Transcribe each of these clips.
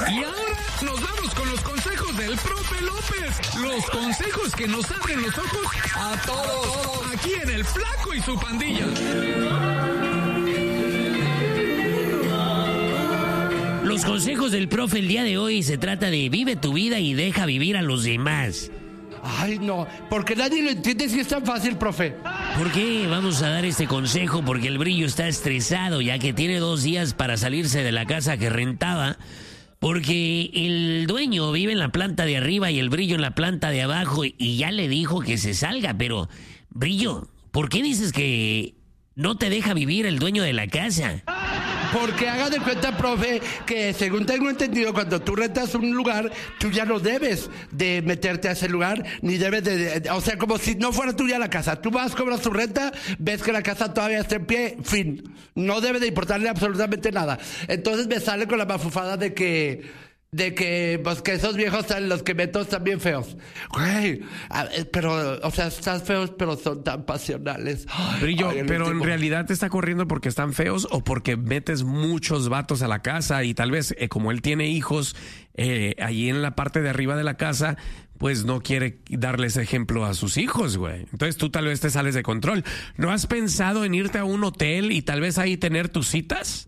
Y ahora nos vamos con los consejos del profe López. Los consejos que nos abren los ojos a todos. Aquí en El Flaco y su pandilla. Los consejos del profe el día de hoy se trata de vive tu vida y deja vivir a los demás. Ay, no, porque nadie lo entiende si es tan fácil, profe. ¿Por qué vamos a dar este consejo? Porque el Brillo está estresado, ya que tiene 2 días para salirse de la casa que rentaba, porque el dueño vive en la planta de arriba y el Brillo en la planta de abajo, y ya le dijo que se salga. Pero, Brillo, ¿por qué dices que no te deja vivir el dueño de la casa? Porque haga de cuenta, profe, que según tengo entendido, cuando tú rentas un lugar, tú ya no debes de meterte a ese lugar, ni debes o sea, como si no fuera tuya la casa. Tú vas, cobras tu renta, ves que la casa todavía está en pie, fin. No debe de importarle absolutamente nada. Entonces me sale con la mafufada de que pues que esos viejos, los que meto, están bien feos. Güey, pero, o sea, están feos, pero son tan pasionales. Brillo, pero en realidad te está corriendo porque están feos o porque metes muchos vatos a la casa y tal vez, como él tiene hijos allí en la parte de arriba de la casa, pues no quiere darles ejemplo a sus hijos, güey. Entonces tú tal vez te sales de control. ¿No has pensado en irte a un hotel y tal vez ahí tener tus citas?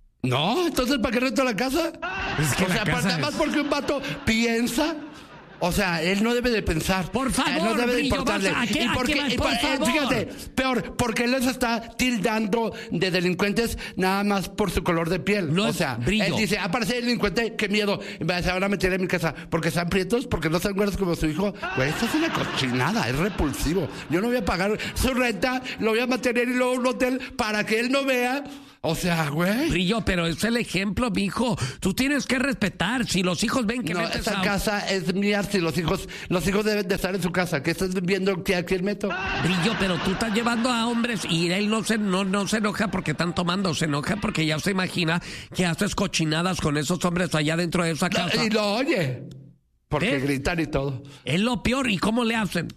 No, entonces ¿para qué rento la casa? Es que o sea, nada más porque un vato piensa. O sea, él no debe de pensar. Por favor, él no debe de Brillo, importarle. por favor. Fíjate, peor, porque él les está tildando de delincuentes nada más por su color de piel. No, o sea, Brillo. él dice, aparece delincuente, qué miedo, se van a meter en mi casa. Porque están prietos, porque no están güeros como su hijo. Güey, esto es una cochinada, es repulsivo. Yo no voy a pagar su renta, lo voy a mantener y luego un hotel para que él no vea. O sea, güey. Brillo, pero es el ejemplo, mijo. Tú tienes que respetar. Si los hijos ven que no, metes esa casa es mía. Si los hijos deben de estar en su casa. ¿Qué estás viendo que aquí meto? Brillo, pero tú estás llevando a hombres y él no se enoja porque están tomando, se enoja porque ya se imagina que haces cochinadas con esos hombres allá dentro de esa casa. Y lo oye. Porque gritan y todo. Es lo peor. ¿Y cómo le hacen?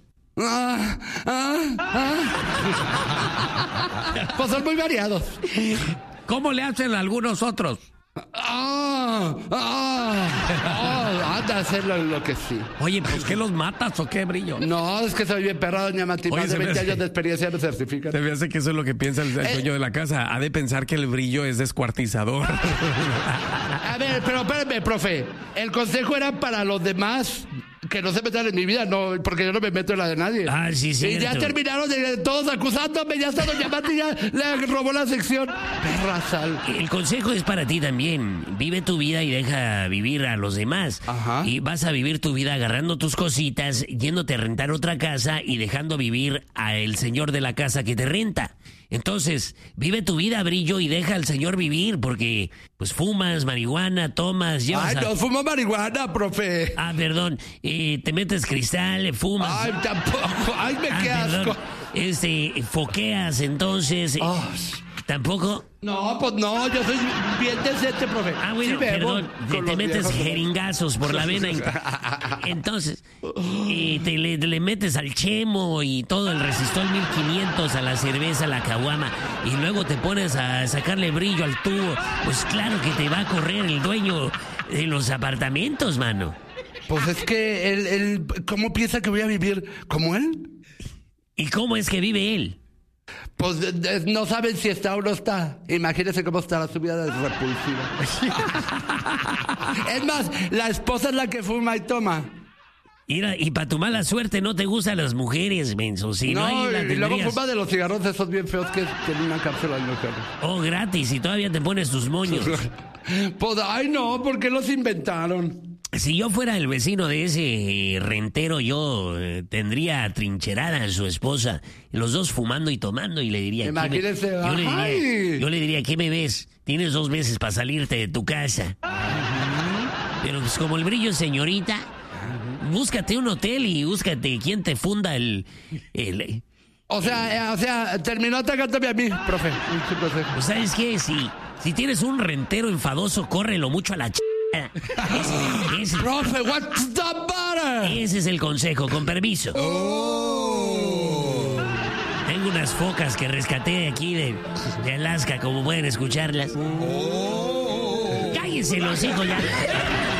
Pues son muy variados. ¿Cómo le hacen a algunos otros? Anda a hacerlo lo que sí. Oye, pues ¿qué los matas o qué, Brillo? No, es que soy bien perra, doña Mati. Oye, Más de 20 años de experiencia me certifican. Se me hace que eso es lo que piensa el dueño de la casa. Ha de pensar que el Brillo es descuartizador. A ver, pero espérame, profe. El consejo era para los demás. Que no se metan en mi vida, no, porque yo no me meto en la de nadie. Sí, sí. Y ya terminaron todos acusándome, ya hasta doña Mati ya le robó la sección. Perra sal. El consejo es para ti también. Vive tu vida y deja vivir a los demás. Ajá. Y vas a vivir tu vida agarrando tus cositas, yéndote a rentar otra casa y dejando vivir al señor de la casa que te renta. Entonces, vive tu vida, Brillo, y deja al señor vivir, porque pues fumas marihuana, tomas, llevas... No fumo marihuana, profe. Perdón, te metes cristal, fumas... Ay, tampoco, qué asco. Foqueas, entonces... ¿Tampoco? No, pues no, yo soy bien decente, profe. Bueno, sí, perdón, te metes jeringazos por la vena. Entonces, le metes al chemo y todo el resistol 1500 a la cerveza, a la caguama, y luego te pones a sacarle brillo al tubo. Pues claro que te va a correr el dueño de los apartamentos, mano. Pues es que él ¿cómo piensa que voy a vivir como él? ¿Y cómo es que vive él? Pues no saben si está o no está. Imagínense cómo estará su vida de repulsiva. Es más, la esposa es la que fuma y toma. Mira, y para tu mala suerte no te gustan las mujeres, menso. Si no, y luego fuma de los cigarros esos bien feos que tienen una cápsula de mujeres. Gratis, y todavía te pones tus moños. Pues, no, ¿por qué los inventaron? Si yo fuera el vecino de ese rentero, yo tendría trincherada a su esposa, los dos fumando y tomando, y le diría... Imagínense, yo le diría, ¿qué me ves? Tienes 2 meses para salirte de tu casa. Pero pues como el Brillo es señorita, búscate un hotel y búscate quién te funda el... O sea, terminó atacándome a mí, profe. Pues, ¿sabes qué? Si tienes un rentero enfadoso, córrelo mucho a la Profe, what's the matter? Ese es el consejo, con permiso. Tengo unas focas que rescaté aquí de Alaska, como pueden escucharlas. cállese los hijos ya.